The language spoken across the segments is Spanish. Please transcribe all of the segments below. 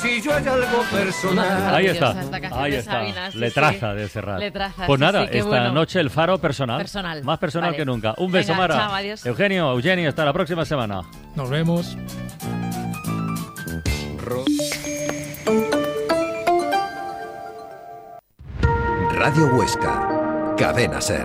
Si yo hay algo personal. Ahí está, ahí está. Sabina, sí, letraza de Serrat. Letraza, pues sí, nada, sí, esta bueno. noche el faro personal. Más personal vale. que nunca. Un beso, Venga, Mara. chao, adiós. Eugenio, Eugenia, hasta la próxima semana. Nos vemos. Radio Huesca, Cadena SER.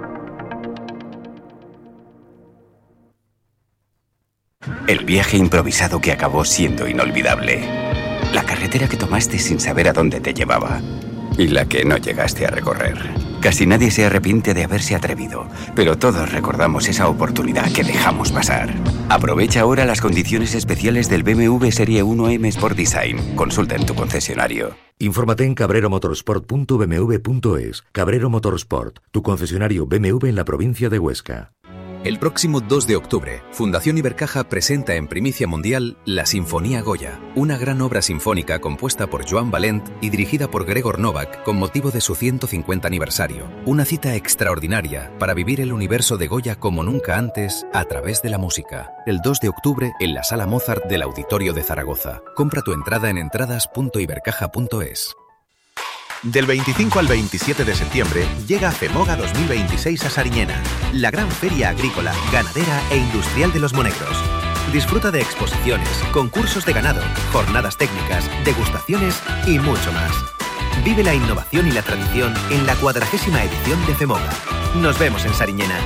El viaje improvisado que acabó siendo inolvidable. La carretera que tomaste sin saber a dónde te llevaba. Y la que no llegaste a recorrer. Casi nadie se arrepiente de haberse atrevido, pero todos recordamos esa oportunidad que dejamos pasar. Aprovecha ahora las condiciones especiales del BMW Serie 1 M Sport Design. Consulta en tu concesionario. Infórmate en cabreromotorsport.bmw.es. Cabrero Motorsport, tu concesionario BMW en la provincia de Huesca. El próximo 2 de octubre, Fundación Ibercaja presenta en primicia mundial la Sinfonía Goya, una gran obra sinfónica compuesta por Joan Valent y dirigida por Gregor Novak con motivo de su 150 aniversario. Una cita extraordinaria para vivir el universo de Goya como nunca antes a través de la música. El 2 de octubre en la Sala Mozart del Auditorio de Zaragoza. Compra tu entrada en entradas.ibercaja.es. Del 25 al 27 de septiembre llega FEMOGA 2026 a Sariñena, la gran feria agrícola, ganadera e industrial de Los Monegros. Disfruta de exposiciones, concursos de ganado, jornadas técnicas, degustaciones y mucho más. Vive la innovación y la tradición en la 40ª edición de FEMOGA. Nos vemos en Sariñena.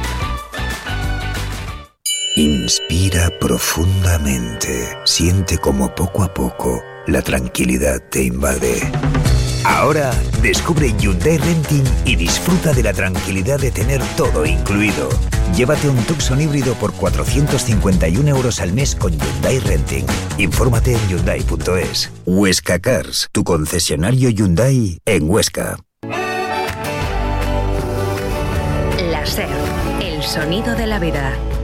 Inspira profundamente. Siente como poco a poco la tranquilidad te invade. Ahora descubre Hyundai Renting y disfruta de la tranquilidad de tener todo incluido. Llévate un Tucson híbrido por 451 euros al mes con Hyundai Renting. Infórmate en Hyundai.es. Huesca Cars, tu concesionario Hyundai en Huesca. La SER, el sonido de la vida.